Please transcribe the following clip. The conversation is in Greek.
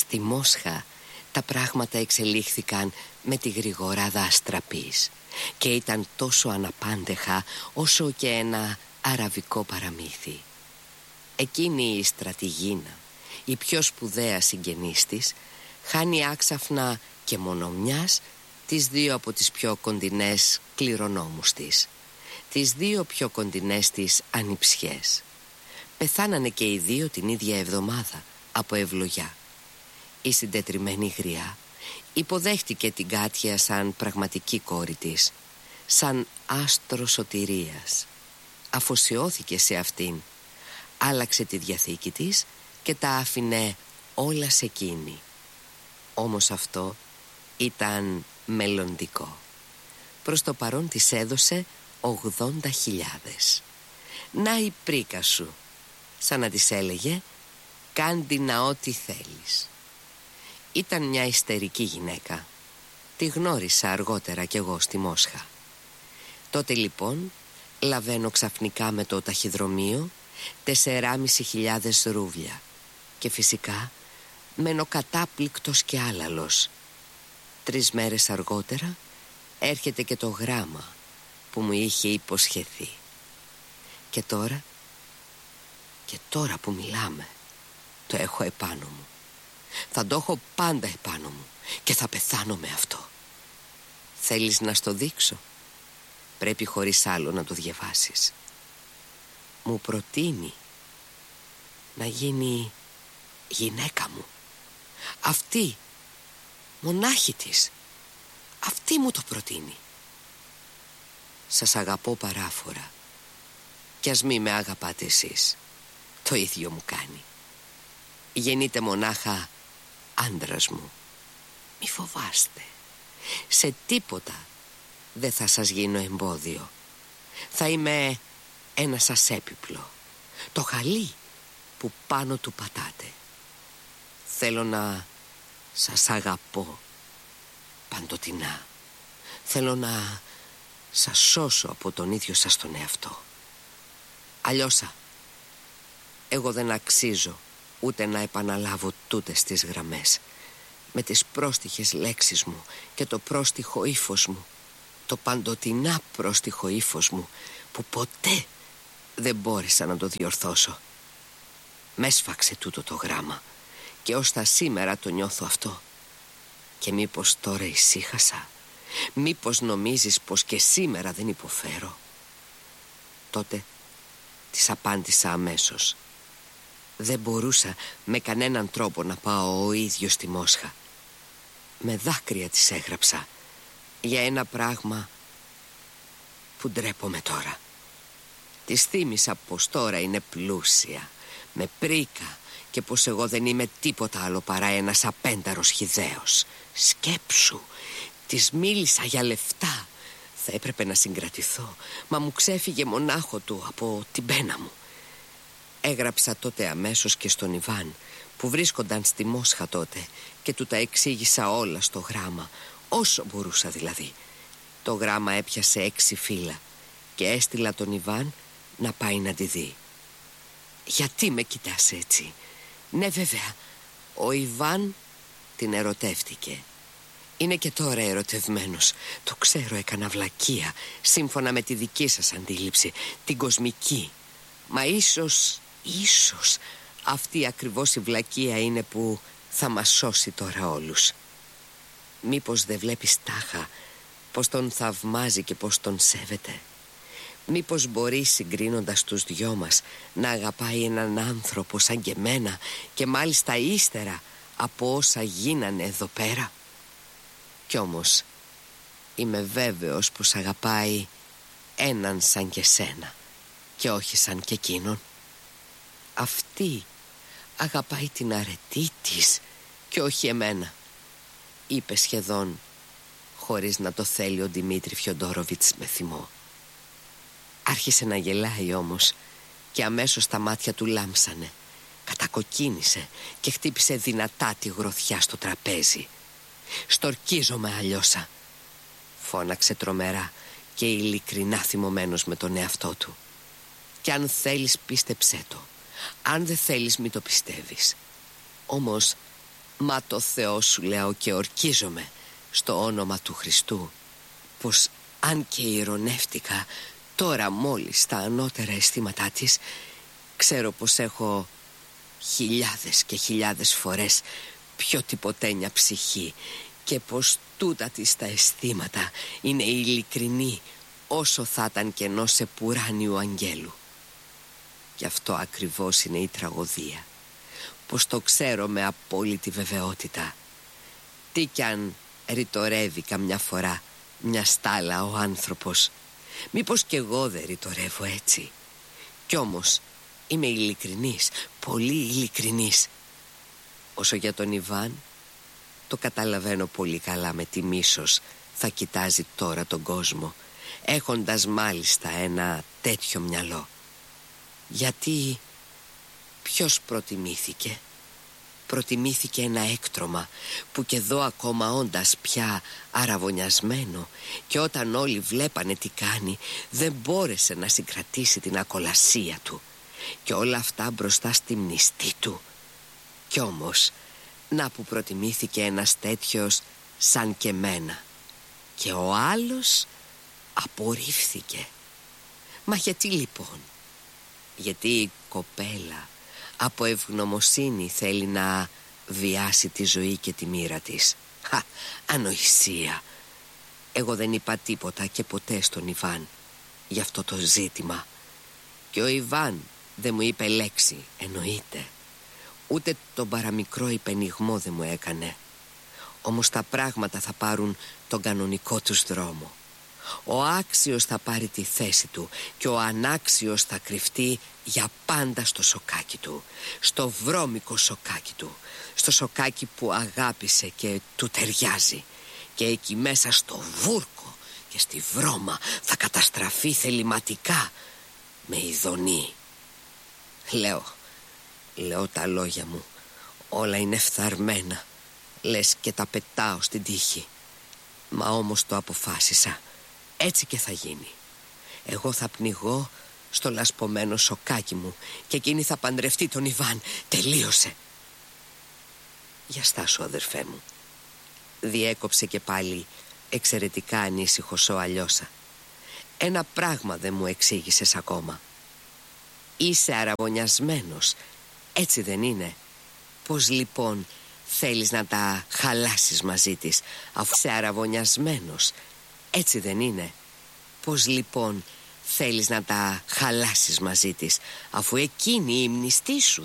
Στη Μόσχα τα πράγματα εξελίχθηκαν με τη γρηγοράδα αστραπής και ήταν τόσο αναπάντεχα όσο και ένα αραβικό παραμύθι. Εκείνη η στρατηγίνα, η πιο σπουδαία συγγενής της, χάνει άξαφνα και μόνο μιας τις δύο από τις πιο κοντινές κληρονόμους της, τις δύο πιο κοντινές της ανιψιές. Πεθάνανε και οι δύο την ίδια εβδομάδα από ευλογιά. Η συντετριμμένη γριά υποδέχτηκε την Κάτια σαν πραγματική κόρη της, σαν άστρο σωτηρίας. Αφοσιώθηκε σε αυτήν, άλλαξε τη διαθήκη της και τα άφηνε όλα σε εκείνη. Όμως αυτό ήταν μελλοντικό. Προς το παρόν της έδωσε 80.000. Να η πρίκα σου, σαν να της έλεγε, κάντι να ό,τι θέλεις. Ήταν μια ιστερική γυναίκα. Τη γνώρισα αργότερα κι εγώ στη Μόσχα. Τότε λοιπόν λαβαίνω ξαφνικά με το ταχυδρομείο 4.500 ρούβλια και φυσικά μένω κατάπληκτος και άλαλος. 3 μέρες αργότερα έρχεται και το γράμμα που μου είχε υποσχεθεί. Και τώρα που μιλάμε, το έχω επάνω μου. Θα το έχω πάντα επάνω μου και θα πεθάνω με αυτό. Θέλεις να στο δείξω? Πρέπει χωρίς άλλο να το διαβάσεις. Μου προτείνει να γίνει γυναίκα μου. Αυτή, μονάχη της, αυτή μου το προτείνει. Σας αγαπώ παράφορα. Κι ας μη με αγαπάτε εσείς, το ίδιο μου κάνει. Γεννείτε μονάχα άντρας μου. Μη φοβάστε. Σε τίποτα δεν θα σας γίνω εμπόδιο. Θα είμαι ένα σας έπιπλο, το χαλί που πάνω του πατάτε. Θέλω να σας αγαπώ παντοτινά. Θέλω να σας σώσω από τον ίδιο σας τον εαυτό. Αλλιώς εγώ δεν αξίζω ούτε να επαναλάβω τούτες τις γραμμές, με τις πρόστιχες λέξεις μου και το πρόστιχο ύφος μου, το παντοτινά πρόστιχο ύφος μου, που ποτέ δεν μπόρεσα να το διορθώσω. Μ' έσφαξε τούτο το γράμμα και ως τα σήμερα το νιώθω αυτό. Και μήπως τώρα ησύχασα? Μήπως νομίζεις πως και σήμερα δεν υποφέρω? Τότε της απάντησα αμέσως. Δεν μπορούσα με κανέναν τρόπο να πάω ο ίδιος στη Μόσχα. Με δάκρυα της έγραψα για ένα πράγμα που ντρέπομαι τώρα. Της θύμισα πως τώρα είναι πλούσια, με πρίκα, και πως εγώ δεν είμαι τίποτα άλλο παρά ένας απένταρος χυδαίος. Σκέψου, της μίλησα για λεφτά. Θα έπρεπε να συγκρατηθώ, μα μου ξέφυγε μονάχο του από την πένα μου. Έγραψα τότε αμέσως και στον Ιβάν, που βρίσκονταν στη Μόσχα τότε, και του τα εξήγησα όλα στο γράμμα, όσο μπορούσα δηλαδή. Το γράμμα έπιασε 6 φύλλα και έστειλα τον Ιβάν να πάει να τη δει. Γιατί με κοιτάς έτσι? Ναι, βέβαια, ο Ιβάν την ερωτεύτηκε. Είναι και τώρα ερωτευμένος. Το ξέρω, έκανα βλακεία, σύμφωνα με τη δική σας αντίληψη, την κοσμική. Μα ίσως αυτή ακριβώς η βλακεία είναι που θα μας σώσει τώρα όλους. Μήπως δεν βλέπεις τάχα πως τον θαυμάζει και πως τον σέβεται? Μήπως μπορεί, συγκρίνοντας τους δυο μας, να αγαπάει έναν άνθρωπο σαν και μένα, και μάλιστα ύστερα από όσα γίνανε εδώ πέρα? Κι όμως είμαι βέβαιος πως αγαπάει έναν σαν και σένα και όχι σαν και εκείνον. Αυτή αγαπάει την αρετή της και όχι εμένα, είπε σχεδόν χωρίς να το θέλει ο Δημήτρη Φιοντόροβιτς με θυμό. Άρχισε να γελάει όμως και αμέσως τα μάτια του λάμψανε. Κατακοκκίνησε και χτύπησε δυνατά τη γροθιά στο τραπέζι. «Στορκίζομαι αλλιώσα», φώναξε τρομερά και ειλικρινά θυμωμένος με τον εαυτό του. «Κι αν θέλεις πίστεψέ το, αν δεν θέλεις μη το πιστεύεις. Όμως Μα το Θεό σου λέω και ορκίζομαι στο όνομα του Χριστού πως αν και ειρωνεύτηκα τώρα μόλις στα ανώτερα αισθήματά της, ξέρω πως έχω χιλιάδες και χιλιάδες φορές πιο τυποτένια ψυχή και πως τούτα της τα αισθήματα είναι ειλικρινή όσο θα ήταν και ενός επουράνιου αγγέλου. Γι' αυτό ακριβώς είναι η τραγωδία, πως το ξέρω με απόλυτη βεβαιότητα. Τι κι αν ρητορεύει καμιά φορά μια στάλα ο άνθρωπος, μήπως κι εγώ δεν ρητορεύω έτσι? Κι όμως είμαι ειλικρινής, πολύ ειλικρινής. Όσο για τον Ιβάν, το καταλαβαίνω πολύ καλά με τι μίσος θα κοιτάζει τώρα τον κόσμο, έχοντας μάλιστα ένα τέτοιο μυαλό. Γιατί ποιος προτιμήθηκε? Προτιμήθηκε ένα έκτρωμα που κι εδώ ακόμα όντας πια αραβωνιασμένο, και όταν όλοι βλέπανε τι κάνει δεν μπόρεσε να συγκρατήσει την ακολασία του, και όλα αυτά μπροστά στη μνηστή του. Κι όμως να που προτιμήθηκε ένας τέτοιος σαν και μένα, και ο άλλος απορρίφθηκε. Μα γιατί λοιπόν? Γιατί η κοπέλα από ευγνωμοσύνη θέλει να βιάσει τη ζωή και τη μοίρα της. Ανοησία. Εγώ δεν είπα τίποτα και ποτέ στον Ιβάν για αυτό το ζήτημα, και ο Ιβάν δεν μου είπε λέξη, εννοείται. Ούτε τον παραμικρό υπενιγμό δεν μου έκανε. Όμως τα πράγματα θα πάρουν τον κανονικό τους δρόμο. Ο άξιος θα πάρει τη θέση του και ο ανάξιος θα κρυφτεί για πάντα στο σοκάκι του, στο βρώμικο σοκάκι του, στο σοκάκι που αγάπησε και του ταιριάζει. Και εκεί μέσα στο βούρκο και στη βρώμα θα καταστραφεί θεληματικά με ειδονή. Λέω τα λόγια μου, όλα είναι φθαρμένα, λες και τα πετάω στην τύχη. Μα όμως το αποφάσισα, έτσι και θα γίνει. Εγώ θα πνιγώ στο λασπωμένο σοκάκι μου και εκείνη θα παντρευτεί τον Ιβάν. Τελείωσε. Για στάσου, αδερφέ μου, διέκοψε και πάλι εξαιρετικά ανήσυχος ο Αλιώσα. Ένα πράγμα δεν μου εξήγησες ακόμα. Είσαι αραβωνιασμένος, έτσι δεν είναι? Πώς λοιπόν θέλεις να τα χαλάσεις μαζί της, αφού είσαι αραβωνιασμένος, έτσι δεν είναι? Πώς λοιπόν θέλεις να τα χαλάσεις μαζί της, αφού εκείνη η μνηστή σου